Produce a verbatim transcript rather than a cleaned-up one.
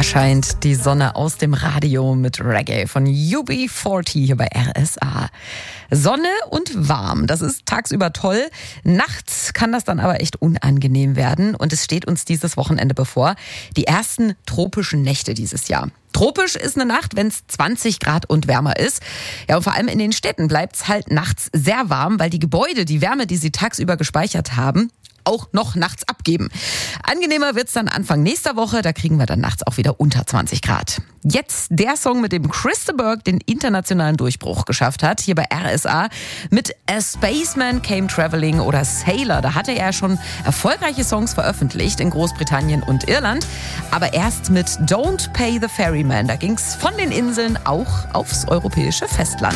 Da scheint die Sonne aus dem Radio mit Reggae von U B vierzig hier bei R S A. Sonne und warm, das ist tagsüber toll. Nachts kann das dann aber echt unangenehm werden. Und es steht uns dieses Wochenende bevor. Die ersten tropischen Nächte dieses Jahr. Tropisch ist eine Nacht, wenn es zwanzig Grad und wärmer ist. Ja, und vor allem in den Städten bleibt es halt nachts sehr warm, weil die Gebäude die Wärme, die sie tagsüber gespeichert haben, auch noch nachts abgeben. Angenehmer wird's dann Anfang nächster Woche, da kriegen wir dann nachts auch wieder unter zwanzig Grad. Jetzt der Song, mit dem Chris de Burgh den internationalen Durchbruch geschafft hat, hier bei R S A mit A Spaceman Came Traveling oder Sailor. Da hatte er schon erfolgreiche Songs veröffentlicht in Großbritannien und Irland, aber erst mit Don't Pay the Ferryman. Da ging's von den Inseln auch aufs europäische Festland.